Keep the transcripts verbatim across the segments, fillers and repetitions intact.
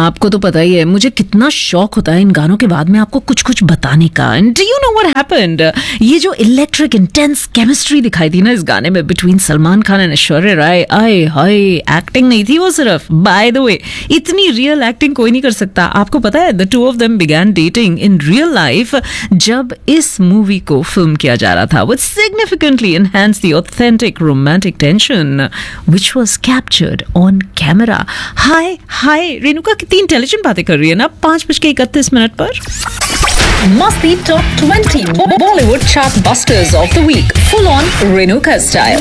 आपको तो पता ही है मुझे कितना शौक होता है इन गानों के बाद में आपको कुछ कुछ बताने का. And do you know what happened? ये जो इलेक्ट्रिक इंटेंस केमिस्ट्री दिखाई थी ना इस गाने में बिटवीन सलमान खान एंड ऐश्वर्या राय, आए हाय, एक्टिंग नहीं थी वो सिर्फ. बाय द वे, इतनी रियल एक्टिंग कोई नहीं कर सकता. आपको पता है the two of them began dating in real life जब इस मूवी को फिल्म किया जा रहा था, which significantly enhanced the authentic romantic tension which was captured on camera. हाय हाय, रेणुका कितनी इंटेलिजेंट बातें कर रही है ना पांच बज के इकतीस मिनट पर. Masti Top twenty Bollywood Chart Busters of the Week. Full on Renuka style.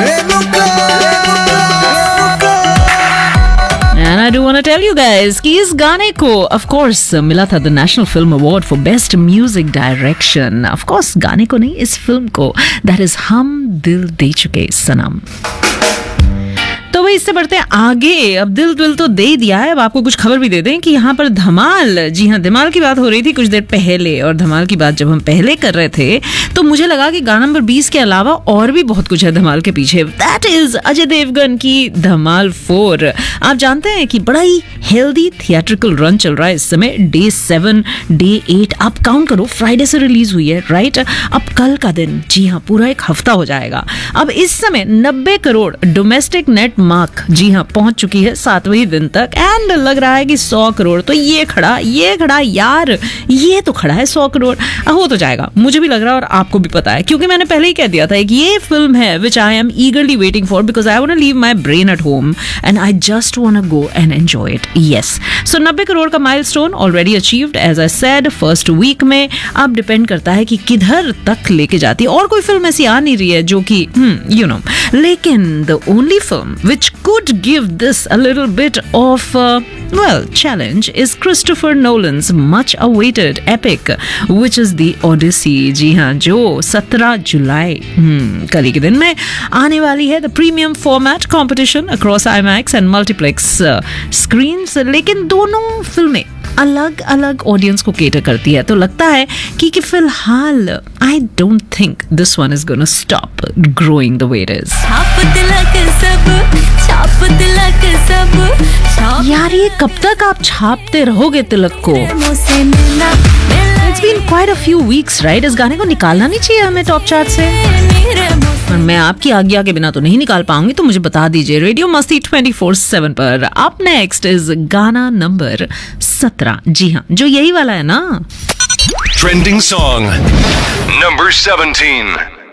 And I do want to tell you guys कि इस गाने को of course मिला था the National Film Award for Best Music Direction. Of course गाने को नहीं, इस फिल्म को. That is हम दिल दे चुके सनम. तो वही इससे बढ़ते हैं आगे. अब दिल दिल तो दे दिया है, अब आपको कुछ खबर भी दे दें कि यहाँ पर धमाल, जी हाँ धमाल की बात हो रही थी कुछ देर पहले. और धमाल की बात जब हम पहले कर रहे थे तो मुझे लगा कि गाना नंबर बीस के अलावा और भी बहुत कुछ है धमाल के पीछे. दैट इज अजय देवगन की धमाल फोर. आप जानते हैं कि बड़ा ही हेल्दी थिएट्रिकल रन चल रहा है इस समय. डे सेवन, डे एट, आप काउंट करो, फ्राइडे से रिलीज हुई है, राइट. अब कल का दिन, जी हाँ पूरा एक हफ्ता हो जाएगा. अब इस समय नब्बे करोड़ डोमेस्टिक नेट मार्क, जी हाँ पहुंच चुकी है सातवें दिन तक. एंड लग रहा है कि सौ करोड़ तो ये खड़ा ये खड़ा यार, ये तो खड़ा है सौ करोड़. हो तो जाएगा, मुझे भी लग रहा है और आपको भी पता है, क्योंकि मैंने पहले ही कह दिया था कि ये फिल्म है विच I am ईगरली waiting for because I want to leave my brain at home and I just want to go and enjoy it. Yes, सो नब्बे करोड़ का milestone already achieved as I said first week में. अब depend करता है कि किधर तक लेके जाती है. और कोई फिल्म ऐसी आ नहीं रही है जो कि यू नो, लेकिन the only film which could give this a little bit of uh, well challenge is Christopher Nolan's much awaited epic which is the Odyssey. जी हाँ, जो सत्रह जुलाई hmm, कल के दिन में आने वाली है. The premium format competition across IMAX and multiplex uh, screens. लेकिन दोनों फिल्में अलग अलग ऑडियंस को केटर करती है. तो लगता है कि, कि फिलहाल I don't think this one is gonna stop growing the way it is. यार ये कब तक आप छापते रहोगे तिलक को? It's been quite a few weeks, right? इस गाने को निकालना नहीं चाहिए हमें टॉप चार्ट से. पर मैं आपकी आज्ञा के बिना तो नहीं निकाल पाऊंगी, तो मुझे बता दीजिए. रेडियो मस्ती ट्वेंटी फोर सेवन पर अप नेक्स्ट इज गाना नंबर सत्रह. जी हाँ, जो यही वाला है ना. Trending song number seventeen.